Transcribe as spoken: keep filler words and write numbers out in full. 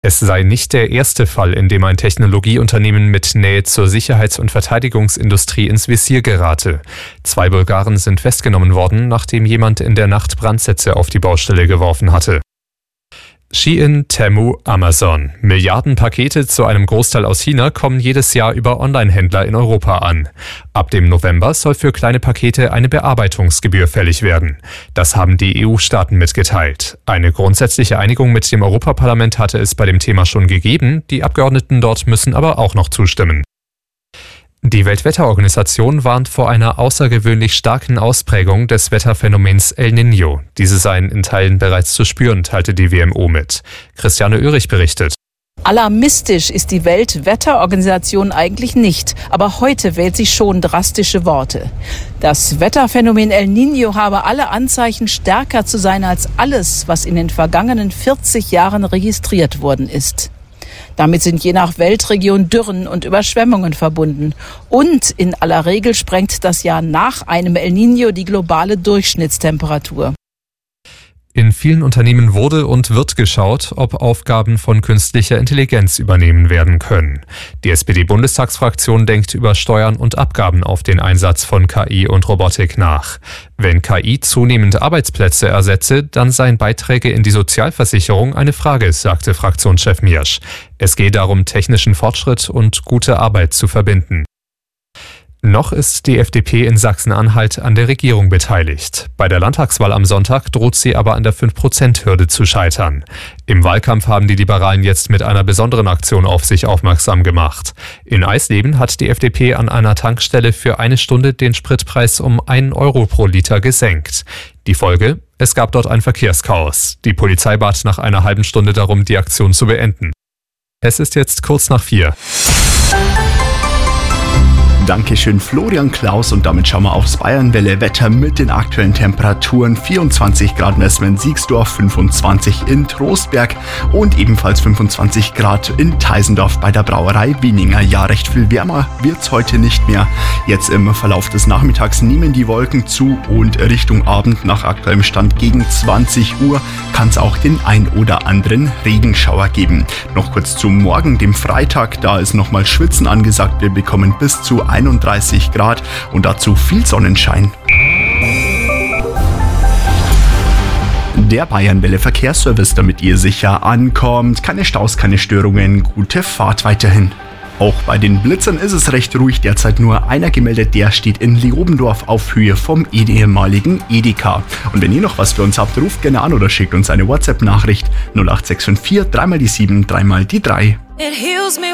Es sei nicht der erste Fall, in dem ein Technologieunternehmen mit Nähe zur Sicherheits- und Verteidigungsindustrie ins Visier gerate. Zwei Bulgaren sind festgenommen worden, nachdem jemand in der Nacht Brandsätze auf die Baustelle geworfen hatte. Shein, Temu, Amazon. Milliardenpakete, zu einem Großteil aus China, kommen jedes Jahr über Online-Händler in Europa an. Ab dem November soll für kleine Pakete eine Bearbeitungsgebühr fällig werden. Das haben die E U-Staaten mitgeteilt. Eine grundsätzliche Einigung mit dem Europaparlament hatte es bei dem Thema schon gegeben, die Abgeordneten dort müssen aber auch noch zustimmen. Die Weltwetterorganisation warnt vor einer außergewöhnlich starken Ausprägung des Wetterphänomens El Niño. Diese seien in Teilen bereits zu spüren, teilte die W M O mit. Christiane Oehrig berichtet. Alarmistisch ist die Weltwetterorganisation eigentlich nicht, aber heute wählt sie schon drastische Worte. Das Wetterphänomen El Niño habe alle Anzeichen, stärker zu sein als alles, was in den vergangenen vierzig Jahren registriert worden ist. Damit sind je nach Weltregion Dürren und Überschwemmungen verbunden. Und in aller Regel sprengt das Jahr nach einem El Niño die globale Durchschnittstemperatur. In vielen Unternehmen wurde und wird geschaut, ob Aufgaben von künstlicher Intelligenz übernehmen werden können. Die S P D-Bundestagsfraktion denkt über Steuern und Abgaben auf den Einsatz von K I und Robotik nach. Wenn K I zunehmend Arbeitsplätze ersetze, dann seien Beiträge in die Sozialversicherung eine Frage, sagte Fraktionschef Miersch. Es gehe darum, technischen Fortschritt und gute Arbeit zu verbinden. Noch ist die F D P in Sachsen-Anhalt an der Regierung beteiligt. Bei der Landtagswahl am Sonntag droht sie aber an der fünf Prozent Hürde zu scheitern. Im Wahlkampf haben die Liberalen jetzt mit einer besonderen Aktion auf sich aufmerksam gemacht. In Eisleben hat die F D P an einer Tankstelle für eine Stunde den Spritpreis um einen Euro pro Liter gesenkt. Die Folge? Es gab dort ein Verkehrschaos. Die Polizei bat nach einer halben Stunde darum, die Aktion zu beenden. Es ist jetzt kurz nach vier. Dankeschön Florian Klaus, und damit schauen wir aufs Bayernwelle-Wetter mit den aktuellen Temperaturen. vierundzwanzig Grad messen wir in Siegsdorf, fünfundzwanzig in Trostberg und ebenfalls fünfundzwanzig Grad in Teisendorf bei der Brauerei Wieninger. Ja, recht viel wärmer wird's heute nicht mehr. Jetzt im Verlauf des Nachmittags nehmen die Wolken zu und Richtung Abend nach aktuellem Stand gegen zwanzig Uhr kann es auch den ein oder anderen Regenschauer geben. Noch kurz zum Morgen, dem Freitag, da ist nochmal Schwitzen angesagt. Wir bekommen bis zu einunddreißig Grad und dazu viel Sonnenschein. Der Bayernwelle Verkehrsservice, damit ihr sicher ankommt. Keine Staus, keine Störungen, gute Fahrt weiterhin. Auch bei den Blitzern ist es recht ruhig, derzeit nur einer gemeldet, der steht in Leobendorf auf Höhe vom ehemaligen Edeka. Und wenn ihr noch was für uns habt, ruft gerne an oder schickt uns eine WhatsApp-Nachricht null acht sechs fünf vier, dreimal die sieben, dreimal die drei.